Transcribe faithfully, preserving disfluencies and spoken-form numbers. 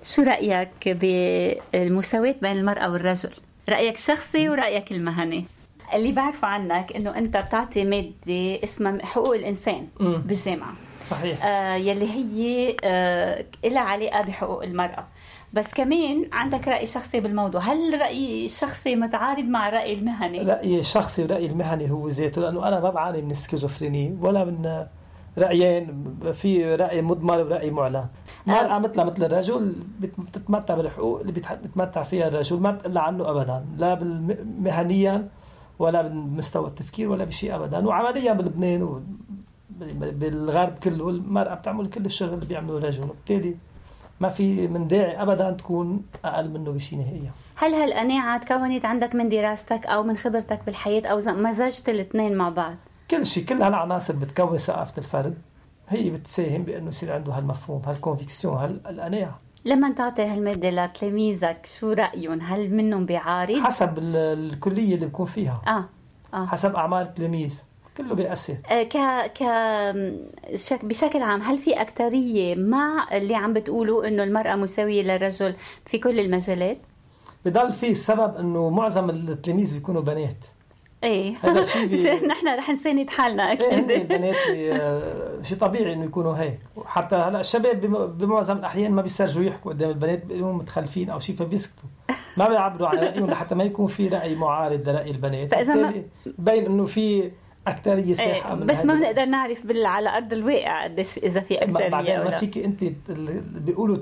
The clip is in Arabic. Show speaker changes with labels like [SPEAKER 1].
[SPEAKER 1] شو رأيك بالمساواة بين المرأة والرجل؟ رأيك الشخصي ورأيك المهني. اللي بعرفه عنك إنه أنت بتعطي مادة اسمها حقوق الإنسان م. بالجامعة.
[SPEAKER 2] صحيح.
[SPEAKER 1] آه يلي هي آه إلها علاقة بحقوق المرأة، بس كمان عندك رأي شخصي بالموضوع. هل رأيي الشخصي متعارض مع رأي المهني؟
[SPEAKER 2] رأيي الشخصي ورأيي المهني هو ذاته، لأنه أنا ما بعاني من السكيزوفرينيا ولا من رأيين، في رأي مضمر ورأي معلن. المرأة مثل مثل الرجل بتتمتع بالحقوق اللي بتتمتع فيها الرجل، ما بتقل عنه أبدا، لا مهنيا ولا بالمستوى التفكير ولا بشيء أبدا. وعمليا بلبنان وبالغرب كله المرأة بتعمل كل الشغل اللي بيعمله الرجل، وبالتالي ما في من داعي أبدا تكون أقل منه بشيء نهائيا.
[SPEAKER 1] هل هالقناعة تكونت عندك من دراستك أو من خبرتك بالحياة أو مزجت الاثنين مع بعض؟
[SPEAKER 2] كل شيء، كل هالعناصر بتكون ثقافة الفرد، هي بتساهم بأنه يصير عنده هالمفهوم، هالكونفيكسيون، هالقناعة.
[SPEAKER 1] لما تعطي هالمادة لتلاميذك شو رأيهم؟ هل منهم بيعارض؟
[SPEAKER 2] حسب الكلية اللي بكون فيها.
[SPEAKER 1] آه. آه.
[SPEAKER 2] حسب أعمار التلاميذ كله بيأثر.
[SPEAKER 1] آه ك ك شك... بشكل عام هل في أكترية مع اللي عم بتقولوا إنه المرأة مساوية للرجل في كل المجالات؟
[SPEAKER 2] بضل في السبب إنه معظم التلاميذ بيكونوا بنات.
[SPEAKER 1] ايه
[SPEAKER 2] هذا شيء بي...
[SPEAKER 1] نحن رح نساند حالنا
[SPEAKER 2] اكيد. ايه البنات بي... شيء طبيعي انه يكونوا هيك. وحتى هلا الشباب بمعظم الاحيان ما بيسرجوا يحكوا قدام البنات، بيقولوا متخلفين او شيء، فبيسكتوا ما بيعبروا عن رايهم لحتى ما يكون في راي معارض لراي البنات.
[SPEAKER 1] فاذا ما...
[SPEAKER 2] بين انه في اكتريه ساحه.
[SPEAKER 1] ايه بس ما بنقدر نعرف بال... على ارض الواقع قديش اذا في اكتريه
[SPEAKER 2] بعدين ما فيك انت بيقولوا